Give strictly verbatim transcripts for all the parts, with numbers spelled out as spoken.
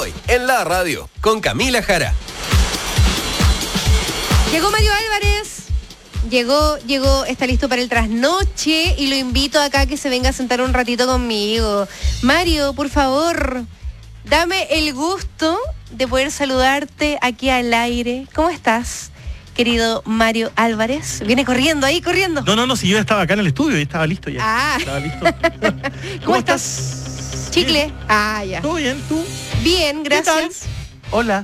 hoy, en la radio, con Camila Jara. Llegó Mario Álvarez. Llegó, llegó, está listo para el trasnoche y lo invito acá a que se venga a sentar un ratito conmigo. Mario, por favor, dame el gusto de poder saludarte aquí al aire. ¿Cómo estás, querido Mario Álvarez? Viene corriendo ahí, corriendo. No, no, no, si yo estaba acá en el estudio y estaba listo ya. Ah. Estaba listo. ¿Cómo, ¿Cómo estás? estás? Chicle. Bien. Ah, ya. ¿Todo bien? ¿Tú? Bien, gracias. Hola.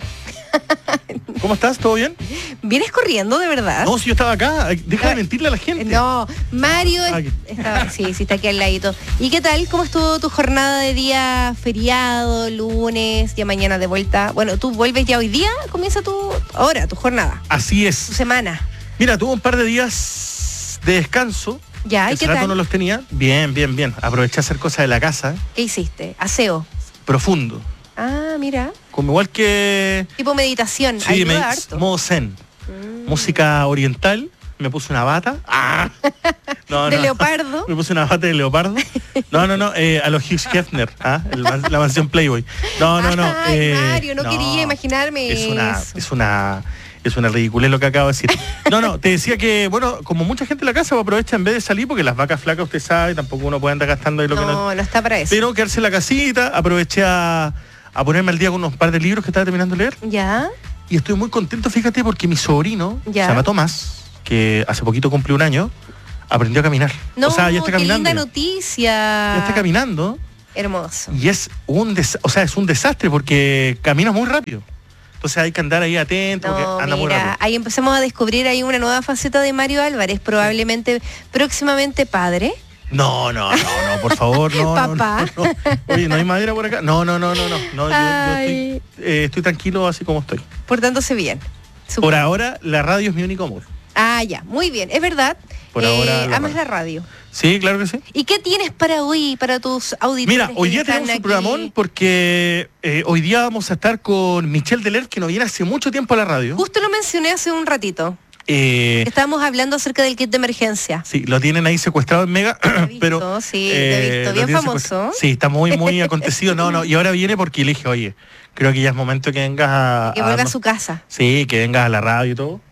¿Cómo estás? ¿Todo bien? ¿Vienes corriendo, de verdad? No, si yo estaba acá. Deja de mentirle a la gente. No, Mario Ah, está, sí, sí, está aquí al ladito. ¿Y qué tal? ¿Cómo estuvo tu jornada de día feriado, lunes, ya mañana de vuelta? Bueno, tú vuelves ya hoy día, comienza tu, ahora, tu jornada, Así tu es. semana. Mira, tuve un par de días de descanso. Ya, ¿y Hace qué rato tal? no los tenía. Bien, bien, bien. Aproveché a hacer cosas de la casa. ¿Qué hiciste? Aseo. Profundo. Ah, mira. Como igual que... Tipo meditación. Sí, me, ayuda harto. modo zen. Mm. Música oriental. Me puse una bata. ¡Ah! No, ¿De no. leopardo? Me puse una bata de leopardo. No, no, no. Eh, a los Hugh Hefner. ¿Ah? El man- la mansión Playboy. No, no, no. Ay, eh, Mario, no, quería imaginarme Es una, eso. es una, es una ridiculez lo que acabo de decir. No, no, te decía que, bueno, como mucha gente en la casa aprovecha en vez de salir, porque las vacas flacas, usted sabe, tampoco uno puede andar gastando ahí lo que no. No, no está para eso. Pero quedarse en la casita, aproveché a, a ponerme al día con unos par de libros que estaba terminando de leer. ¿Ya? Y estoy muy contento, fíjate, porque mi sobrino, Ya. se llama Tomás, que hace poquito cumplió un año, aprendió a caminar. No, o sea, ya está qué caminando. linda Ya. noticia. Ya está caminando. Hermoso. Y es un des- o sea, es un desastre porque camina muy rápido. Entonces hay que andar ahí atento porque No, anda muy mira, rápido. ahí empezamos a descubrir ahí una nueva faceta de Mario Álvarez, probablemente próximamente padre. No, no, no, no, por favor, no, no, Papá. no, no. Oye, ¿no hay madera por acá? No, no, no, no, no. no yo, yo Ay. estoy, eh, estoy tranquilo así como estoy. Portándose bien. Supongo. Por ahora, la radio es mi único amor. Ah, ya, muy bien, es verdad. Por Eh, ahora, la amas radio. la radio. Sí, claro que sí. ¿Y qué tienes para hoy, para tus auditores? Mira, hoy que día están tenemos un aquí? programón porque eh, hoy día vamos a estar con Michelle Deler, que no viene hace mucho tiempo a la radio. Justo lo mencioné hace un ratito. Eh, Estábamos hablando acerca del kit de emergencia. sí, lo tienen ahí secuestrado en Mega, Te he visto, pero... sí, te he visto. lo Bien tienen famoso. secuestrado. Sí, está muy, muy acontecido. No, no, y ahora viene porque le dije, oye, creo que ya es momento que vengas a... Que vuelva a darnos- su casa. Sí, que vengas a la radio y todo.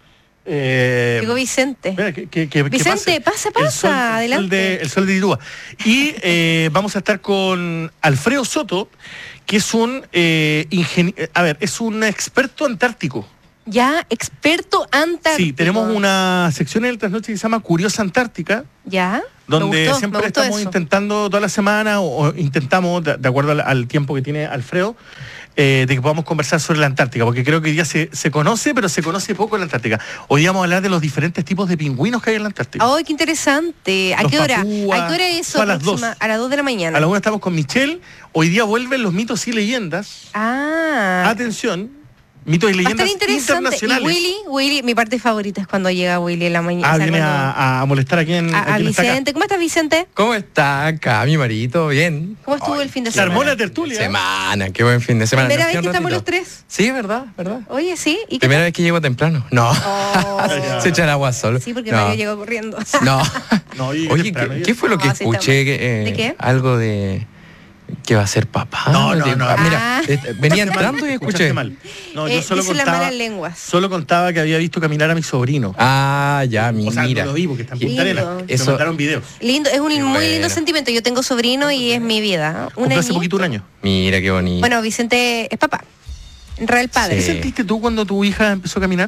Eh, Llegó Vicente. Mira, que, que- que- que Vicente, pasa, El pasa, sol- el sol adelante. de- el sol de Irúa. Y eh, vamos a estar con Alfredo Soto, que es un eh, ingeni- a ver, es un experto antártico. Ya, experto antártico. Sí, tenemos una sección en el trasnoche que se llama Curiosa Antártica, Ya. donde me gustó, siempre me gustó estamos eso. intentando toda la semana, o, o intentamos, de, de acuerdo al, al tiempo que tiene Alfredo, eh, de que podamos conversar sobre la Antártica, porque creo que hoy día se, se conoce, pero se conoce poco en la Antártica. Hoy día vamos a hablar de los diferentes tipos de pingüinos que hay en la Antártica. ¡Ay, qué interesante! ¿A Los qué hora? papúas, ¿A qué hora es eso? son a las próxima? dos. A las dos de la mañana. A la una estamos con Michelle. Hoy día vuelven los mitos y leyendas. Ah. Atención, mitos y Va a estar leyendas interesante. Y internacionales. Willy, Willy, mi parte favorita es cuando llega Willy en la mañana. Ah, o sea, viene cuando- a, a molestar aquí en, a, a a quien está acá. Vicente. ¿Cómo estás, Vicente? ¿Cómo está acá, mi marito? Bien. ¿Cómo estuvo Ay, el fin de Se armó semana? la tertulia. Semana, qué buen fin de semana. Primera Nací vez un que estamos ratito. los tres. Sí, verdad, verdad. Oye, sí. ¿Y qué Primera vez que llego temprano. No. Oh. Se echa el agua solo. Sí, porque no. Mario llegó corriendo. No. No, y Oye, temprano, ¿qué, ya. qué fue lo que No, sí, escuché? Que, eh, ¿De qué? Algo de que va a ser papá. No, no, de- no. ah, Mira, Ah. eh, venía Escuchaste mal, entrando y escuchaste escuché. mal. No, Eh, yo solo dicen las contaba, malas lenguas. solo contaba que había visto caminar a mi sobrino. Ah, ya, mi, o sea, mira. no lo vi porque está en Qué Punta lindo. Arenas. Me Eso- mandaron videos. Lindo, es un Qué muy lindo bueno. sentimiento. Yo tengo sobrino y es mi vida. Un Cumplió hace añito. poquito un año. Mira, qué bonito. Bueno, Vicente es papá. En real padre. ¿Qué Sí. sentiste tú cuando tu hija empezó a caminar?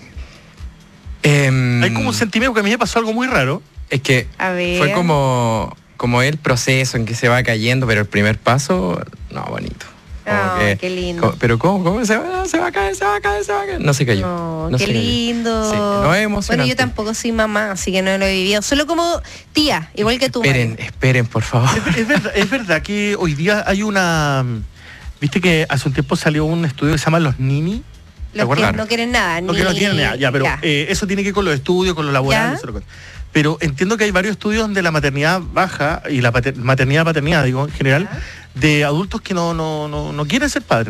Em, Hay como un sentimiento que a mí me pasó algo muy raro. Es que A ver. fue como, como el proceso en que se va cayendo, pero el primer paso, no, bonito. Como Ah, que- qué lindo. como- pero ¿cómo? ¿Cómo se va, se va a caer, se va a caer, se va a caer? No se cayó. No, no qué se cayó. lindo. Sí, no es emocionante. Bueno, yo tampoco soy mamá, así que no lo he vivido. Solo como tía, igual que tú. Esperen, Mario. esperen, por favor. Es, es verdad, es verdad que hoy día hay una... Viste que hace un tiempo salió un estudio que se llama Los Nini. ¿Te Los que acuerdas? no quieren nada. No, ni... que no tienen nada, ya, pero Ya. eh, eso tiene que ver con los estudios, con los laborales. ¿Ya? eso lo que- Pero entiendo que hay varios estudios donde la maternidad baja, y la pater- maternidad, paternidad, digo, en general, de adultos que no, no, no, no quieren ser padres nomás. Porque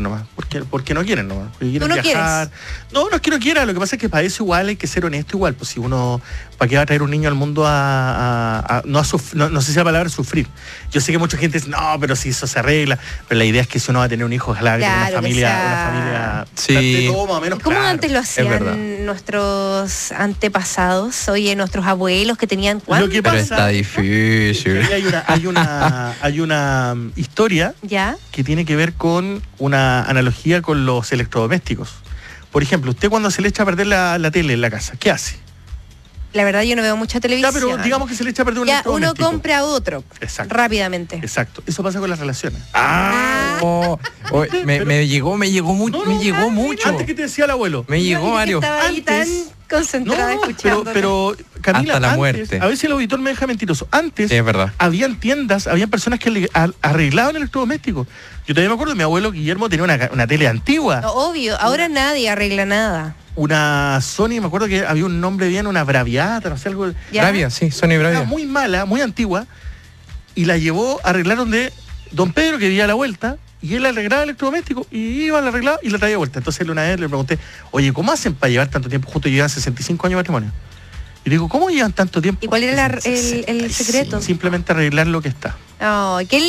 porque, porque no quieren, ¿no? Porque quieren ¿Tú no viajar. No, no es que no quiera, lo que pasa es que para eso igual hay que ser honesto igual, pues si uno, ¿para qué va a traer un niño al mundo a, a- a- no, a suf- no, no sé si la palabra sufrir? Yo sé que mucha gente dice, no, pero si eso se arregla, pero la idea es que si uno va a tener un hijo, ojalá que tenga Claro, una que familia, sea- una familia Sí. de todo más o menos ¿Cómo claro. antes lo verdad. hacían nuestros antepasados? Oye, nuestros abuelos que tenían cuánto. Lo que Pero pasa- está difícil. Ahí hay una, hay una, hay una um, historia ¿Ya? que tiene que ver con una analogía con los electrodomésticos. Por ejemplo, usted cuando se le echa a perder la, la tele en la casa, ¿qué hace? La verdad yo no veo mucha Ya, televisión. pero digamos que se le echa a perder un Ya, uno electrodoméstico. compra otro. Exacto. Rápidamente. Exacto. Eso pasa con las relaciones. Ah, Oh, oh, me, Pero- me llegó, me llegó mucho, No, no, me llegó ah, mucho. Antes que te decía el abuelo. Me llegó, yo Mario. Estaba ahí tan Antes- No, concentrada no, pero, escuchando. pero Camila, Hasta la antes, muerte. a ver si el auditor me deja mentiroso. Antes Sí, es verdad. habían tiendas, habían personas que le- a- arreglaban electrodomésticos. Yo todavía me acuerdo, mi abuelo Guillermo tenía una, ca- una tele antigua. Obvio, ahora nadie arregla nada. Una Sony, me acuerdo que había un nombre bien, una Braviata, no sé, algo. ¿Ya? Bravia, sí, Sony Era Bravia. muy mala, muy antigua, y la llevó, arreglaron de don Pedro, que vivía a la vuelta, y él arreglaba el electrodoméstico, y iba, la arreglaba y la traía de vuelta. Entonces él una vez le pregunté, oye, ¿cómo hacen para llevar tanto tiempo? Justo llevan sesenta y cinco años de matrimonio. Y le digo, ¿cómo llevan tanto tiempo? ¿Y cuál era la- el, el sesenta y cinco. secreto? Simplemente arreglar lo que está. ¡Ay, qué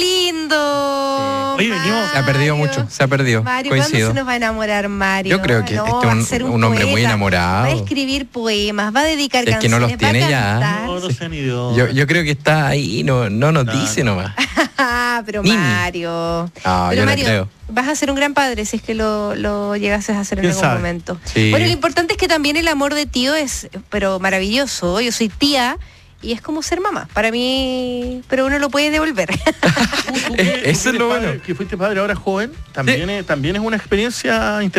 lindo! Oye, venimos- Se ha perdido Mario. mucho, se ha perdido. Mario, ¿cuándo Coincido. se nos va a enamorar Mario? Yo creo que No, este va a es un- ser un hombre muy poeta. enamorado. Va a escribir poemas, va a dedicar Es que no canciones, los tiene va a ya. cantar. No, no sean idiotas. Yo, yo creo que está ahí, no, no nos No, dice no. nomás. Ah, pero Nini. Mario. Ah, pero yo no Mario, creo. vas a ser un gran padre si es que lo, lo llegases a hacer en ¿Quién algún sabe? momento. Sí. Bueno, lo importante es que también el amor de tío es, pero maravilloso. Yo soy tía y es como ser mamá. Para mí, pero uno lo puede devolver. Tú- tú que- tú Eso es que lo eres padre- bueno. Que fuiste padre ahora joven, también, es, también es una experiencia interesante.